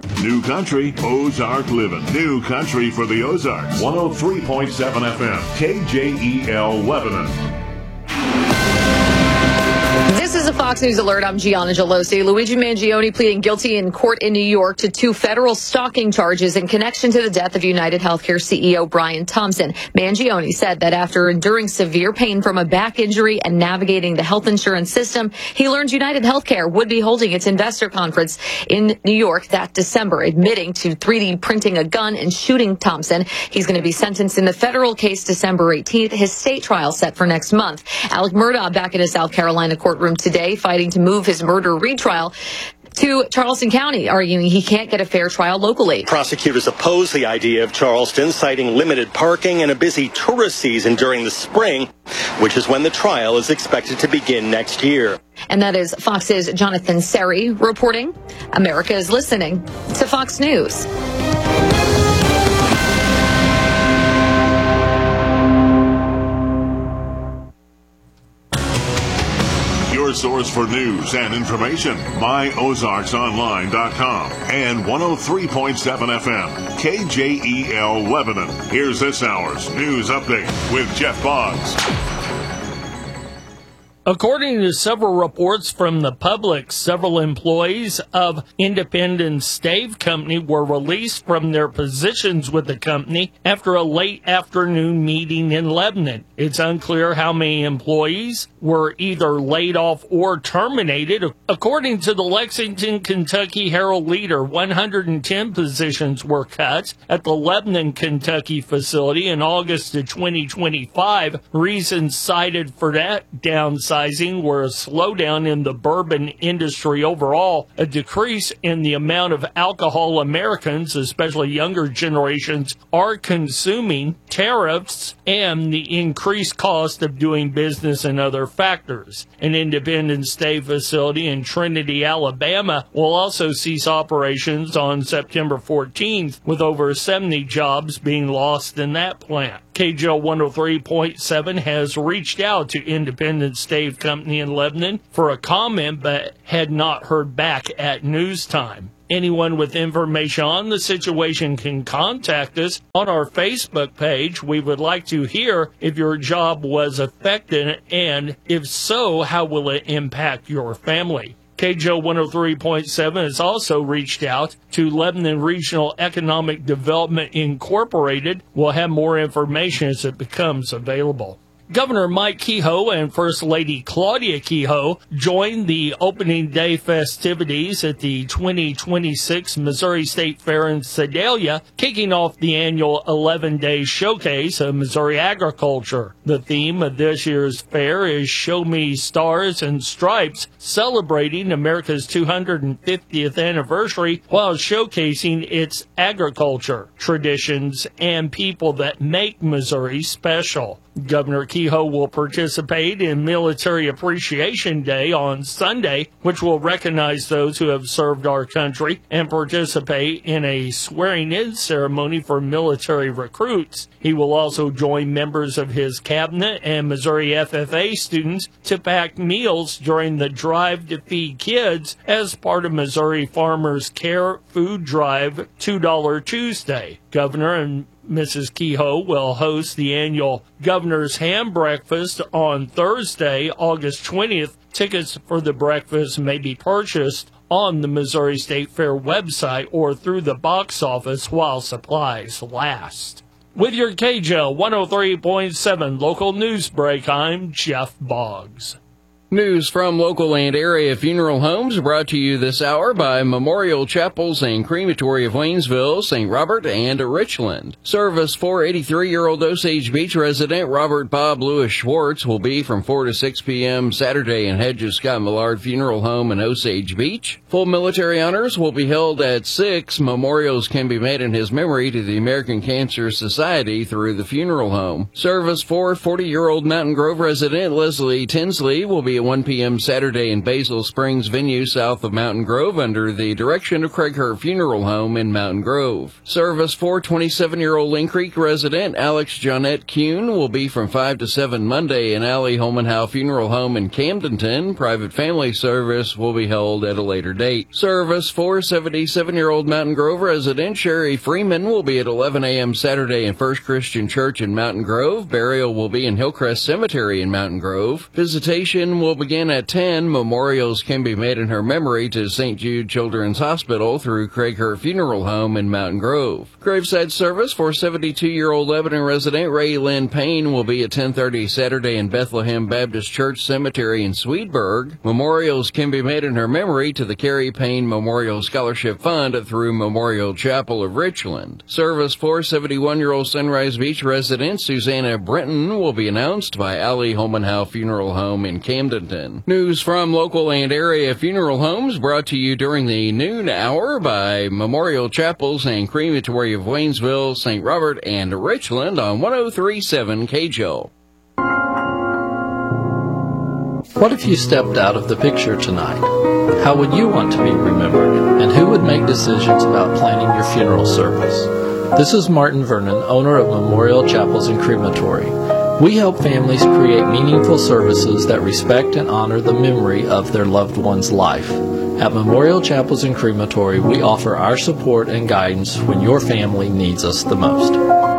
New Country, Ozark Living. New Country for the Ozarks. 103.7 FM, KJEL Lebanon. This is a Fox News alert. I'm Gianna Gelosi. Luigi Mangione pleading guilty in court in New York to 2 federal stalking charges in connection to the death of United Healthcare CEO Brian Thompson. Mangione said that after enduring severe pain from a back injury and navigating the health insurance system, he learned United Healthcare would be holding its investor conference in New York that December, admitting to 3D printing a gun and shooting Thompson. He's going to be sentenced in the federal case December 18th. His state trial set for next month. Alec Murdaugh back in his South Carolina courtroom today, fighting to move his murder retrial to Charleston County, arguing he can't get a fair trial locally. Prosecutors oppose the idea of Charleston, citing limited parking and a busy tourist season during the spring, which is when the trial is expected to begin next year. And that is Fox's Jonathan Seri reporting. America is listening to Fox News. Your source for news and information, myozarksonline.com and 103.7 FM, KJEL Lebanon. Here's this hour's news update with Jeff Boggs. According to several reports from the public, several employees of Independence Stave Company were released from their positions with the company after a late afternoon meeting in Lebanon. It's unclear how many employees were either laid off or terminated. According to the Lexington, Kentucky Herald Leader, 110 positions were cut at the Lebanon, Kentucky facility in August of 2025. Reasons cited for that downsizing were a slowdown in the bourbon industry overall, a decrease in the amount of alcohol Americans, especially younger generations, are consuming, tariffs, and the increased cost of doing business and other factors. An Independence Stave facility in Trinity, Alabama will also cease operations on September 14th, with over 70 jobs being lost in that plant. KJL 103.7 has reached out to Independence Stave Company in Lebanon for a comment, but had not heard back at news time. Anyone with information on the situation can contact us on our Facebook page. We would like to hear if your job was affected, and if so, how will it impact your family. KJO 103.7 has also reached out to Lebanon Regional Economic Development Incorporated. We'll have more information as it becomes available. Governor Mike Kehoe and First Lady Claudia Kehoe joined the opening day festivities at the 2026 Missouri State Fair in Sedalia, kicking off the annual 11-day showcase of Missouri agriculture. The theme of this year's fair is Show Me Stars and Stripes, celebrating America's 250th anniversary while showcasing its agriculture, traditions, and people that make Missouri special. Governor Kehoe will participate in Military Appreciation Day on Sunday, which will recognize those who have served our country, and participate in a swearing-in ceremony for military recruits. He will also join members of his cabinet and Missouri FFA students to pack meals during the Drive to Feed Kids as part of Missouri Farmers Care Food Drive $2 Tuesday. Governor and Mrs. Kehoe will host the annual Governor's Ham Breakfast on Thursday, August 20th. Tickets for the breakfast may be purchased on the Missouri State Fair website or through the box office while supplies last. With your KJL 103.7 local news break, I'm Jeff Boggs. News from local and area funeral homes brought to you this hour by Memorial Chapels and Crematory of Waynesville, St. Robert, and Richland. Service for 83-year-old Osage Beach resident Robert Bob Lewis Schwartz will be from 4 to 6 p.m. Saturday in Hedges Scott Millard Funeral Home in Osage Beach. Full military honors will be held at 6. Memorials can be made in his memory to the American Cancer Society through the funeral home. Service for 40-year-old Mountain Grove resident Leslie Tinsley will be at 1 p.m. Saturday in Basil Springs venue south of Mountain Grove under the direction of Craig Hurt Funeral Home in Mountain Grove. Service for 27-year-old Link Creek resident Alex Johnette Kuhn will be from 5 to 7 Monday in Allie Holmanhow Funeral Home in Camdenton. Private family service will be held at a later date. Service for 77-year-old Mountain Grove resident Sherry Freeman will be at 11 a.m. Saturday in First Christian Church in Mountain Grove. Burial will be in Hillcrest Cemetery in Mountain Grove. Visitation will begin at 10. Memorials can be made in her memory to St. Jude Children's Hospital through Craig Hurt Funeral Home in Mountain Grove. Graveside service for 72-year-old Lebanon resident Ray Lynn Payne will be at 10:30 Saturday in Bethlehem Baptist Church Cemetery in Sweetburg. Memorials can be made in her memory to the Carrie Payne Memorial Scholarship Fund through Memorial Chapel of Richland. Service for 71-year-old Sunrise Beach resident Susanna Brenton will be announced by Allie Holmanhow Funeral Home in Camdenton. News from local and area funeral homes brought to you during the noon hour by Memorial Chapels and Crematory of Waynesville, St. Robert, and Richland on 103.7 KJO. What if you stepped out of the picture tonight? How would you want to be remembered? And who would make decisions about planning your funeral service? This is Martin Vernon, owner of Memorial Chapels and Crematory. We help families create meaningful services that respect and honor the memory of their loved one's life. At Memorial Chapels and Crematory, we offer our support and guidance when your family needs us the most.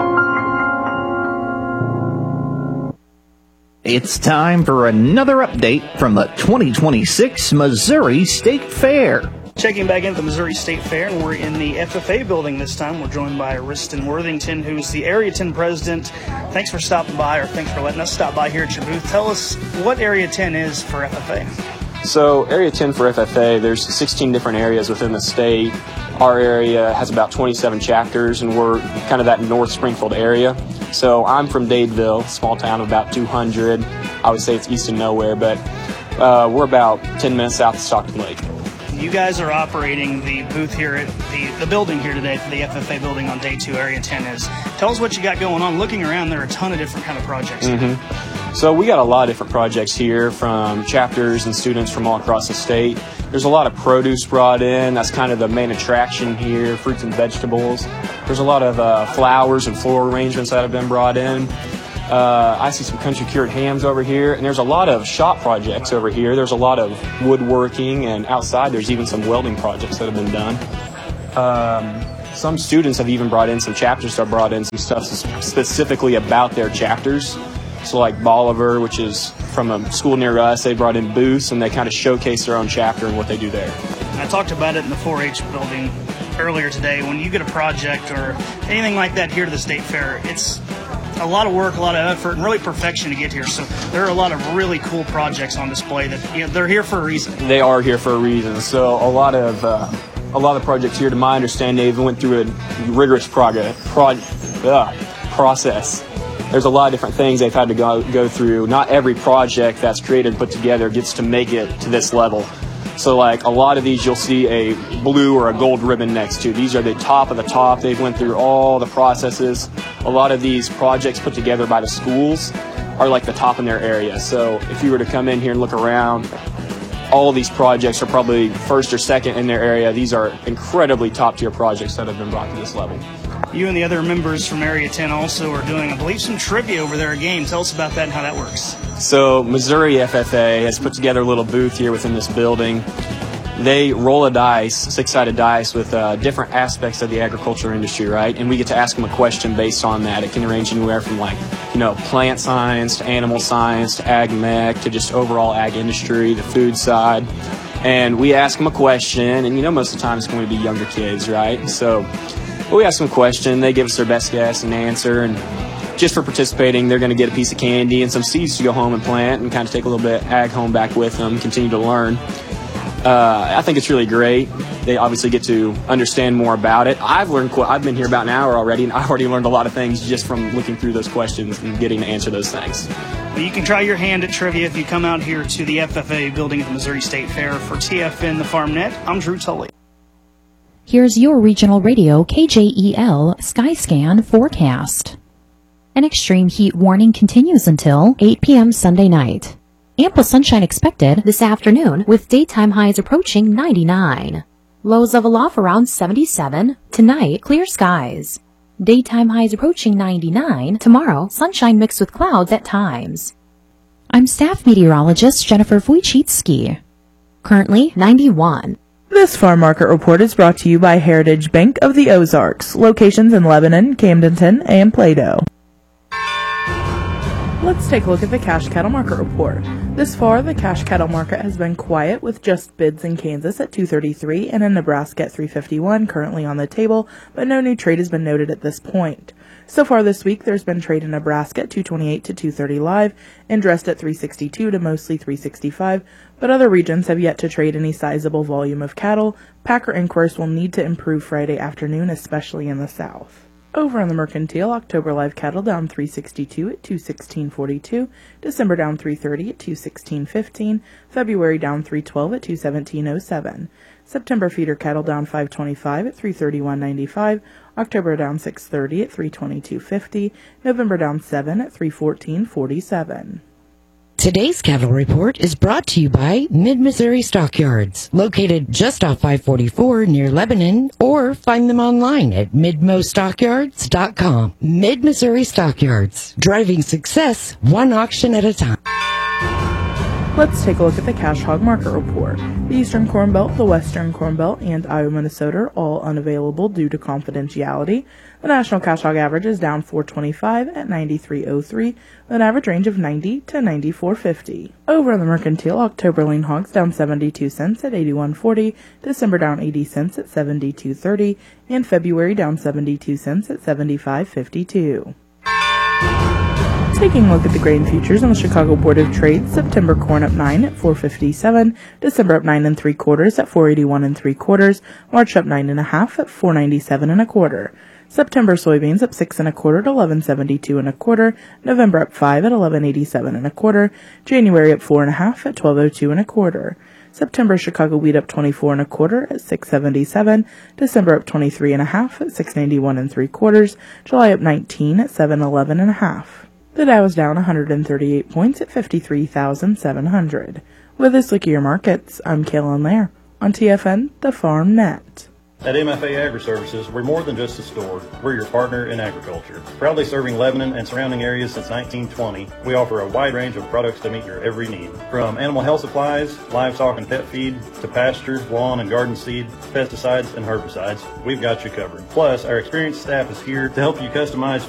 It's time for another update from the 2026 Missouri State Fair. Checking back in at the Missouri State Fair, and we're in the FFA building this time. We're joined by Riston Worthington, who's the Area 10 president. Thanks for stopping by, or thanks for letting us stop by here at your booth. Tell us what Area 10 is for FFA. So Area 10 for FFA, there's 16 different areas within the state. Our area has about 27 chapters, and we're kind of that North Springfield area. So I'm from Dadeville, small town of about 200. I would say it's east of nowhere, but we're about 10 minutes south of Stockton Lake. You guys are operating the booth here at the building here today, the FFA building on day 2, Area 10 is. Tell us what you got going on. Looking around, there are a ton of different kind of projects. So we got a lot of different projects here from chapters and students from all across the state. There's a lot of produce brought in. That's kind of the main attraction here, fruits and vegetables. There's a lot of flowers and floral arrangements that have been brought in. I see some country cured hams over here, and there's a lot of shop projects over here. There's a lot of woodworking, and outside there's even some welding projects that have been done. Some students have even brought in, some chapters have brought in some stuff specifically about their chapters. So like Bolivar, which is from a school near us, they brought in booths and they kind of showcase their own chapter and what they do there. I talked about it in the 4-H building earlier today. When you get a project or anything like that here to the State Fair, it's a lot of work, a lot of effort, and really perfection to get here. So there are a lot of really cool projects on display that they're here for a reason. They are here for a reason. So a lot of projects here, to my understanding, they even went through a rigorous process. There's a lot of different things they've had to go through. Not every project that's created and put together gets to make it to this level. So like a lot of these, you'll see a blue or a gold ribbon next to. These are the top of the top. They've went through all the processes. A lot of these projects put together by the schools are like the top in their area. So if you were to come in here and look around, all of these projects are probably first or second in their area. These are incredibly top tier projects that have been brought to this level. You and the other members from Area 10 also are doing, I believe, some trivia over there again. Tell us about that and how that works. So Missouri FFA has put together a little booth here within this building. They roll a dice, 6-sided dice, with different aspects of the agriculture industry, right? And we get to ask them a question based on that. It can range anywhere from plant science to animal science to ag mech to just overall ag industry, the food side. And we ask them a question, and most of the time it's going to be younger kids, right? So we ask them a question, they give us their best guess and answer, and just for participating, they're going to get a piece of candy and some seeds to go home and plant and kind of take a little bit of ag home back with them, continue to learn. I think it's really great. They obviously get to understand more about it. I've been here about an hour already, and I've already learned a lot of things just from looking through those questions and getting to answer those things. Well, you can try your hand at trivia if you come out here to the FFA building at the Missouri State Fair. For TFN The Farm Net, I'm Drew Tully. Here's your regional radio KJEL Skyscan forecast. An extreme heat warning continues until 8 p.m. Sunday night. Ample sunshine expected this afternoon with daytime highs approaching 99. Lows level off around 77. Tonight, clear skies. Daytime highs approaching 99. Tomorrow, sunshine mixed with clouds at times. I'm staff meteorologist Jennifer Wojcicki. Currently 91. This farm market report is brought to you by Heritage Bank of the Ozarks, locations in Lebanon, Camdenton, and Plato. Let's take a look at the cash cattle market report. This far, the cash cattle market has been quiet with just bids in Kansas at $233 and in Nebraska at $351 currently on the table, but no new trade has been noted at this point. So far this week, there's been trade in Nebraska at $228 to $230 live, and dressed at $362 to mostly $365, but other regions have yet to trade any sizable volume of cattle. Packer inquiries will need to improve Friday afternoon, especially in the south. Over on the mercantile, October live cattle down $362 at $216.42, December down $330 at $216.15, February down $312 at $217.07, September feeder cattle down $525 at $331.95, October down $630 at $322.50, November down $7 at $314.47. Today's cattle report is brought to you by Mid-Missouri Stockyards, located just off 544 near Lebanon, or find them online at midmostockyards.com. Mid-Missouri Stockyards, driving success one auction at a time. Let's take a look at the cash hog market report. The Eastern Corn Belt, the Western Corn Belt, and Iowa, Minnesota are all unavailable due to confidentiality. The national cash hog average is down $4.25 at $93.03, with an average range of $90 to $94.50. Over on the mercantile, October lean hogs down 72 cents at $81.40, December down 80 cents at $72.30, and February down 72 cents at $75.52. Taking a look at the grain futures on the Chicago Board of Trade, September corn up 9 at $4.57, December up 9 3/4 at $4.81 3/4, March up 9 1/2 at $4.97 1/4. September soybeans up 6 1/4 to $11.72 1/4, November up 5 at $11.87 1/4, January up 4 1/2 at $12.02 1/4. September Chicago wheat up 24 1/4 at $6.77, December up 23 1/2 at $6.91 3/4, July up 19 at $7.11 1/2. The Dow is down 138 points at 53,700. With this look at your markets, I'm Kaylin Lair on TFN, the Farm Net. At MFA Agri-Services, we're more than just a store. We're your partner in agriculture. Proudly serving Lebanon and surrounding areas since 1920, we offer a wide range of products to meet your every need. From animal health supplies, livestock and pet feed, to pasture, lawn and garden seed, pesticides and herbicides, we've got you covered. Plus, our experienced staff is here to help you customize